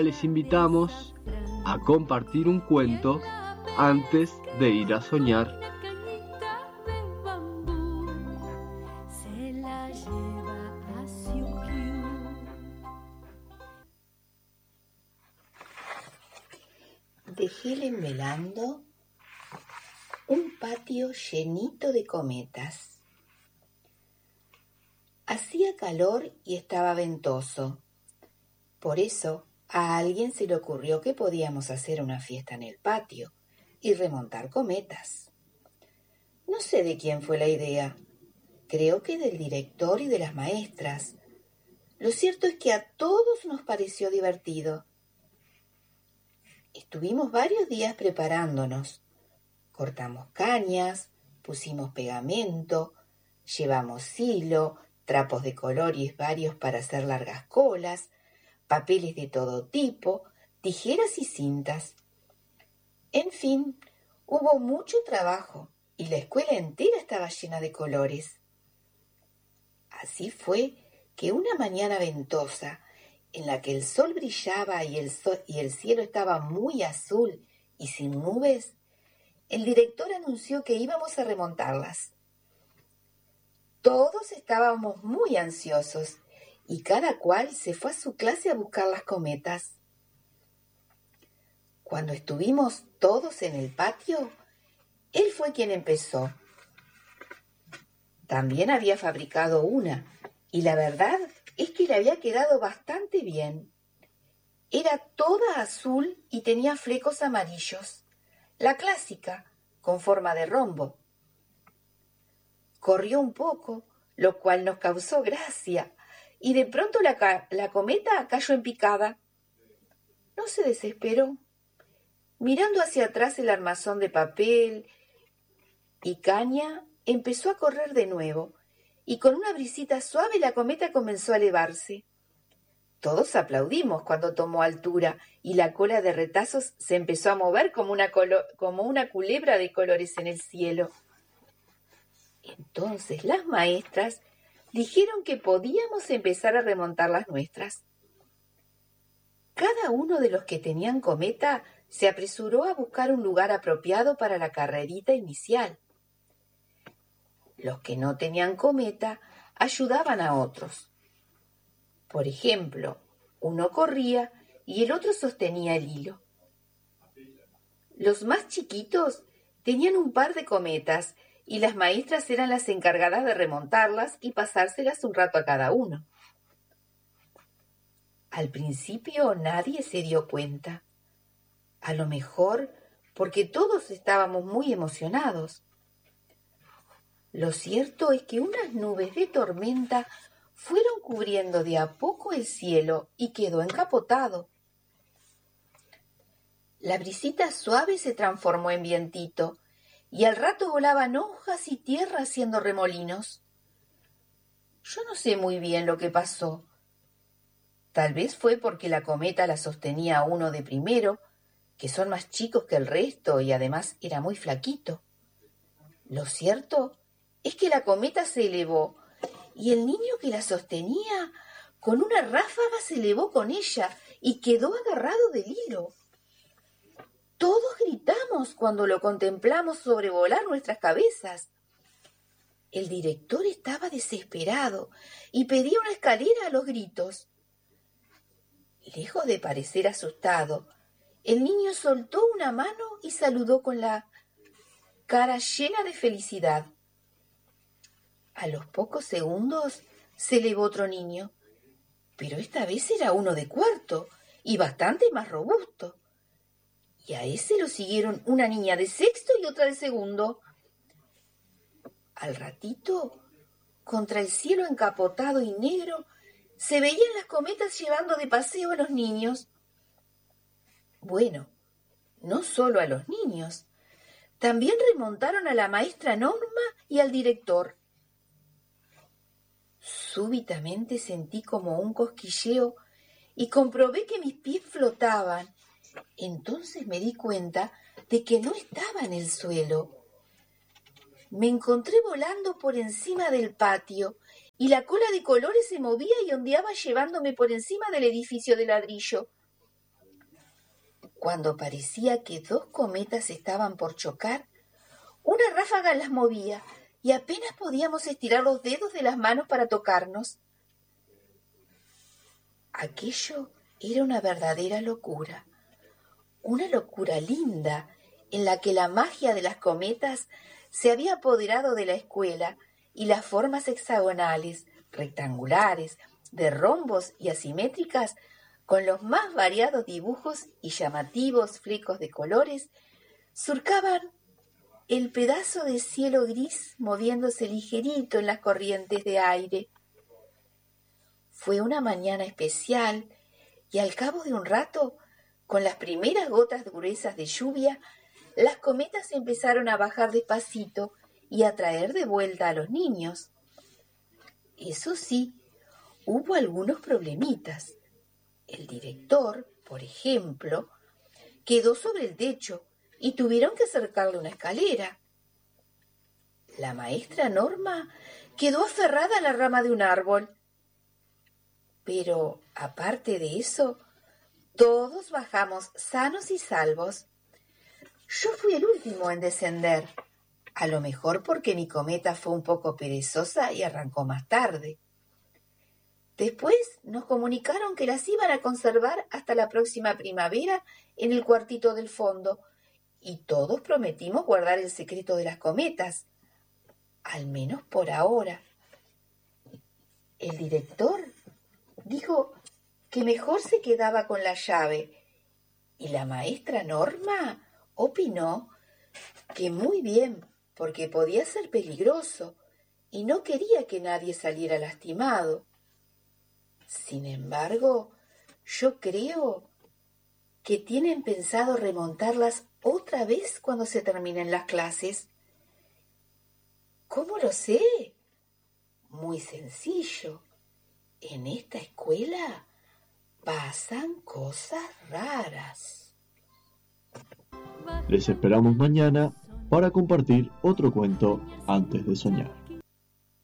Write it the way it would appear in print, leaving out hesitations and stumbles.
Les invitamos a compartir un cuento antes de ir a soñar. De Helen Melando, un patio llenito de cometas. Hacía calor y estaba ventoso. Por eso a alguien se le ocurrió que podíamos hacer una fiesta en el patio y remontar cometas. No sé de quién fue la idea. Creo que del director y de las maestras. Lo cierto es que a todos nos pareció divertido. Estuvimos varios días preparándonos. Cortamos cañas, pusimos pegamento, llevamos hilo, trapos de colores varios para hacer largas colas, papeles de todo tipo, tijeras y cintas. En fin, hubo mucho trabajo y la escuela entera estaba llena de colores. Así fue que una mañana ventosa, en la que el sol brillaba y el cielo estaba muy azul y sin nubes, el director anunció que íbamos a remontarlas. Todos estábamos muy ansiosos y cada cual se fue a su clase a buscar las cometas. Cuando estuvimos todos en el patio, él fue quien empezó. También había fabricado una y la verdad es que le había quedado bastante bien. Era toda azul y tenía flecos amarillos, la clásica, con forma de rombo. Corrió un poco, lo cual nos causó gracia, y de pronto la cometa cayó en picada. No se desesperó. Mirando hacia atrás el armazón de papel y caña, empezó a correr de nuevo, y con una brisita suave la cometa comenzó a elevarse. Todos aplaudimos cuando tomó altura y la cola de retazos se empezó a mover como una culebra de colores en el cielo. Entonces las maestras dijeron que podíamos empezar a remontar las nuestras. Cada uno de los que tenían cometa se apresuró a buscar un lugar apropiado para la carrerita inicial. Los que no tenían cometa ayudaban a otros. Por ejemplo, uno corría y el otro sostenía el hilo. Los más chiquitos tenían un par de cometas y las maestras eran las encargadas de remontarlas y pasárselas un rato a cada uno. Al principio nadie se dio cuenta. A lo mejor porque todos estábamos muy emocionados. Lo cierto es que unas nubes de tormenta fueron cubriendo de a poco el cielo y quedó encapotado. La brisita suave se transformó en vientito y al rato volaban hojas y tierra haciendo remolinos. Yo no sé muy bien lo que pasó. Tal vez fue porque la cometa la sostenía uno de primero, que son más chicos que el resto y además era muy flaquito. Lo cierto es que la cometa se elevó y el niño que la sostenía con una ráfaga se elevó con ella y quedó agarrado del hilo. Todos gritamos cuando lo contemplamos sobrevolar nuestras cabezas. El director estaba desesperado y pedía una escalera a los gritos. Lejos de parecer asustado, el niño soltó una mano y saludó con la cara llena de felicidad. A los pocos segundos se elevó otro niño, pero esta vez era uno de cuarto y bastante más robusto. Y a ese lo siguieron una niña de sexto y otra de segundo. Al ratito, contra el cielo encapotado y negro, se veían las cometas llevando de paseo a los niños. Bueno, no solo a los niños, también remontaron a la maestra Norma y al director. Súbitamente sentí como un cosquilleo y comprobé que mis pies flotaban. Entonces me di cuenta de que no estaba en el suelo. Me encontré volando por encima del patio y la cola de colores se movía y ondeaba llevándome por encima del edificio de ladrillo. Cuando parecía que dos cometas estaban por chocar, una ráfaga las movía y apenas podíamos estirar los dedos de las manos para tocarnos. Aquello era una verdadera locura, una locura linda en la que la magia de las cometas se había apoderado de la escuela y las formas hexagonales, rectangulares, de rombos y asimétricas, con los más variados dibujos y llamativos flecos de colores, surcaban el pedazo de cielo gris moviéndose ligerito en las corrientes de aire. Fue una mañana especial y al cabo de un rato, con las primeras gotas gruesas de lluvia, las cometas empezaron a bajar despacito y a traer de vuelta a los niños. Eso sí, hubo algunos problemitas. El director, por ejemplo, quedó sobre el techo y tuvieron que acercarle una escalera. La maestra Norma quedó aferrada a la rama de un árbol. Pero, aparte de eso, todos bajamos sanos y salvos. Yo fui el último en descender, a lo mejor porque mi cometa fue un poco perezosa y arrancó más tarde. Después nos comunicaron que las iban a conservar hasta la próxima primavera en el cuartito del fondo, y todos prometimos guardar el secreto de las cometas, al menos por ahora. El director dijo que mejor se quedaba con la llave, y la maestra Norma opinó que muy bien, porque podía ser peligroso y no quería que nadie saliera lastimado. Sin embargo, yo creo que tienen pensado remontarlas otra vez cuando se terminen las clases. ¿Cómo lo sé? Muy sencillo. En esta escuela pasan cosas raras. Les esperamos mañana para compartir otro cuento antes de soñar.